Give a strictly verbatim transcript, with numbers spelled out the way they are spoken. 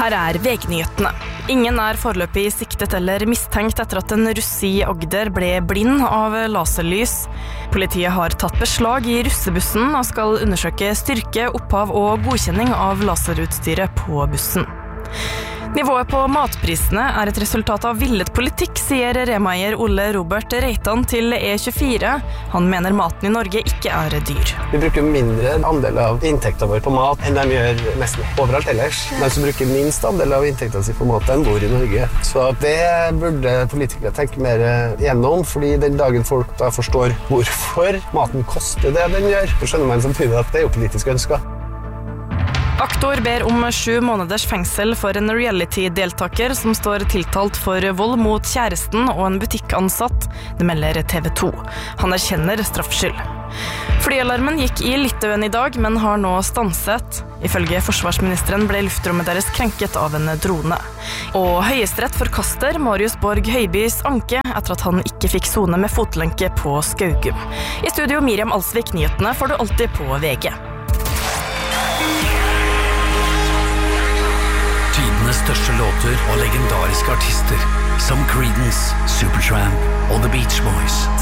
Her er V G-nyhetene. Ingen er foreløpig siktet eller mistenkt etter at en russ i Agder ble blind av laserlys. Politiet har tatt beslag i russebussen og skal undersøke styrke, opphav og godkjenning av laserutstyret på bussen. Nivået på matprisene er et resultat av villet politikk, sier Rema-eier Ole Robert Reitan til E tjuefire. Han mener maten i Norge ikke er dyr. Vi bruker mindre andel av inntekten vår på mat enn de gjør nesten overalt ellers. De som bruker minst andel av inntekten sin på mat, den bor i Norge. Så det burde politikere tenke mer gjennom, fordi den dagen folk da forstår hvorfor maten koster det den gjør, så skjønner man samtidig at det er jo politisk ønsket. Aktor ber om sju måneders fengsel for en reality-deltaker som står tiltalt for vold mot kjæresten og en butikkansatt. Det melder T V to. Han erkjenner straffskyld. Flyalarmen gikk i Litauen i dag, men har nå stanset. Ifølge forsvarsministeren ble luftrommet deres krenket av en drone. Og Høyesterett forkaster Marius Borg Høibys anke etter at han ikke fikk sone med fotlenke på Skaugum. I studio Miriam Alsvik, nyhetene får du alltid på V G. Tidenes største låter og legendariske artister som Creedence, Supertramp og The Beach Boys.